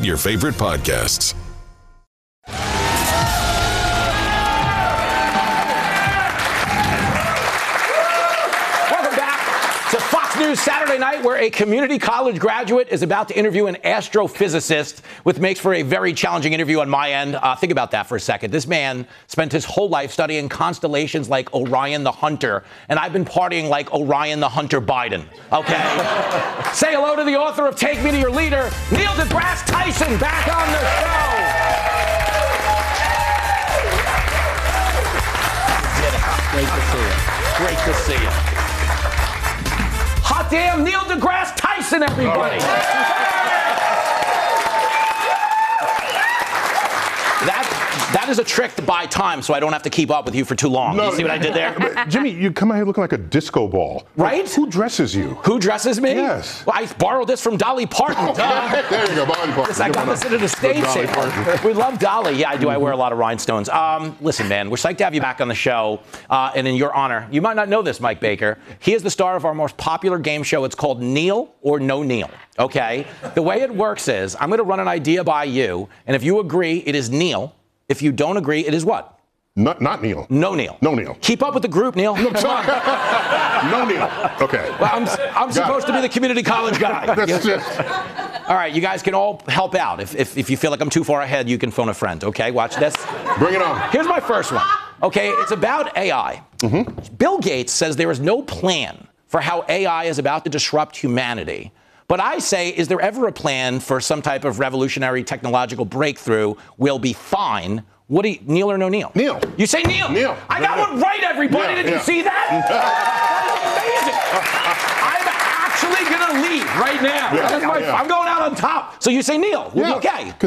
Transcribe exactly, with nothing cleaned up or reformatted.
get your favorite podcasts. Welcome back to Fox News Saturday Night, where a community college graduate is about to interview an astrophysicist, which makes for a very challenging interview on my end. Uh, think about that for a second. This man spent his whole life studying constellations like Orion the Hunter, and I've been partying like Orion the Hunter Biden. Okay? Say hello to the author of Take Me to Your Leader, Neil deGrasse Tyson, back on the show. Great to see you. Great to see you. Hot damn, Neil deGrasse Tyson, everybody. That, that is a trick to buy time so I don't have to keep up with you for too long. No, you see what I did there? Jimmy, you come out here looking like a disco ball. Right? Like, who dresses you? Who dresses me? Yes. Well, I borrowed this from Dolly Parton. Duh. There you go, Dolly Parton. Yes, I got this into the stage here. We love Dolly. Yeah, I do. I wear a lot of rhinestones. Um, listen, man, we're psyched to have you back on the show. Uh, and in your honor, you might not know this, Mike Baker. He is the star of our most popular game show. It's called Neil or No Neil. Okay? The way it works is I'm going to run an idea by you, and if you agree, it is Neil. If you don't agree, it is what? Not, not Neil. No Neil. No Neil. Keep up with the group, Neil. No, no Neil. Okay. Well, I'm, I'm supposed it. to be the community college guy. That's just... All right, you guys can all help out. If, if, if you feel like I'm too far ahead, you can phone a friend. Okay, watch this. Bring it on. Here's my first one. Okay, it's about A I. Mm-hmm. Bill Gates says there is no plan for how A I is about to disrupt humanity. But I say, is there ever a plan for some type of revolutionary technological breakthrough? We'll be fine. What do you, Neil or no Neil? Neil. You say Neil. Neil. I got one right, everybody. Yeah, Did yeah. you see that? That is amazing. I'm actually going to leave right now. Yeah, That is my, yeah. I'm going out on top. So you say Neil. We'll Yeah. be okay.